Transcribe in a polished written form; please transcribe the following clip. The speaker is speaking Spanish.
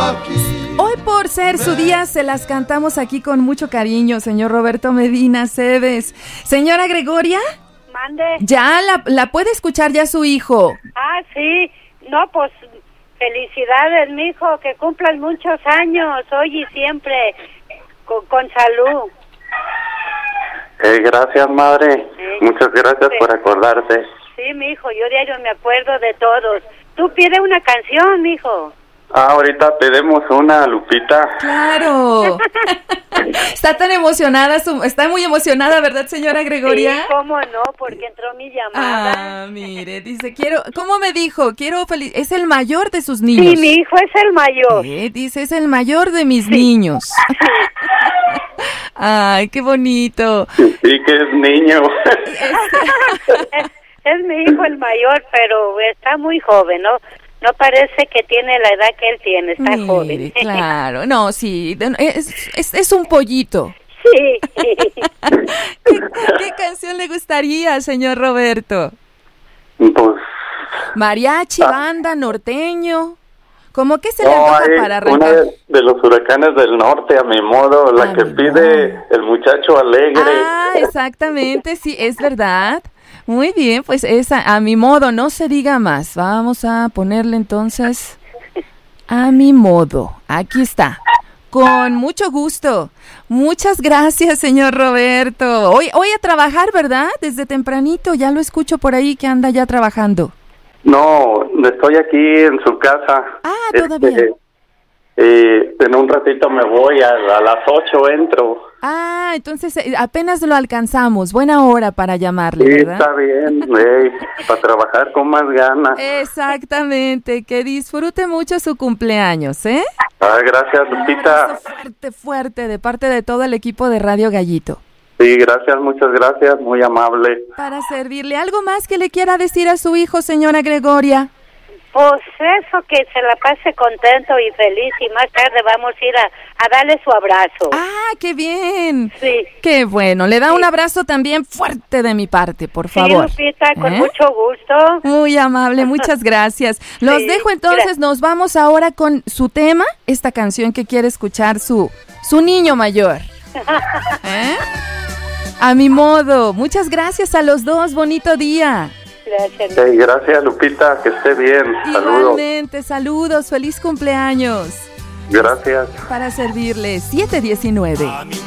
Hoy por ser su día se las cantamos aquí con mucho cariño, señor Roberto Medina Cebes. Señora Gregoria. Mande. Ya la puede escuchar ya su hijo. Ah, sí. No, pues felicidades, mijo, que cumplan muchos años, hoy y siempre, con salud. Gracias, madre. Muchas gracias por acordarte. Sí, mijo, yo diario me acuerdo de todos. Tú pide una canción, mijo. Ahorita pedimos una, Lupita. Claro. Está tan emocionada, está muy emocionada, ¿verdad, señora Gregoria? Sí, cómo no, porque entró mi llamada. Ah, mire, dice, ¿cómo me dijo? Es el mayor de sus niños. Sí, mi hijo es el mayor. Dice, es el mayor de mis niños. Ay, qué bonito. Sí, que es niño. Es mi hijo el mayor, pero está muy joven, ¿no? No parece que tiene la edad que él tiene, está joven. Claro, no, sí, es un pollito. Sí. ¿Qué canción le gustaría, señor Roberto? Pues... Mariachi, banda, norteño. ¿Cómo que se le antoja para arrancar? Una de los huracanes del norte, a mi modo, la que pide el muchacho alegre. Ah, exactamente, sí, es verdad. Muy bien, pues esa, a mi modo, no se diga más. Vamos a ponerle entonces a mi modo. Aquí está. Con mucho gusto. Muchas gracias, señor Roberto. Hoy a trabajar, ¿verdad? Desde tempranito, ya lo escucho por ahí que anda ya trabajando. No, estoy aquí en su casa. Ah, todavía. En un ratito me voy, a las 8 entro. Ah, entonces apenas lo alcanzamos. Buena hora para llamarle, sí, ¿verdad? Está bien, para trabajar con más ganas. Exactamente, que disfrute mucho su cumpleaños, ¿eh? Gracias, Lupita. Un abrazo fuerte de parte de todo el equipo de Radio Gallito. Sí, gracias, muchas gracias, muy amable. Para servirle, ¿algo más que le quiera decir a su hijo, señora Gregoria? Pues eso, que se la pase contento y feliz, y más tarde vamos a ir a darle su abrazo. ¡Ah, qué bien! Sí. ¡Qué bueno! Le da un abrazo también fuerte de mi parte, por favor. Sí, Lupita, con mucho gusto. Muy amable, muchas gracias. Los dejo entonces, nos vamos ahora con su tema, esta canción que quiere escuchar su niño mayor. A mi modo. Muchas gracias a los dos, bonito día. Gracias. Sí, gracias, Lupita, que esté bien. Saludos. Igualmente, saludos, feliz cumpleaños. Gracias. Para servirle, 7:19.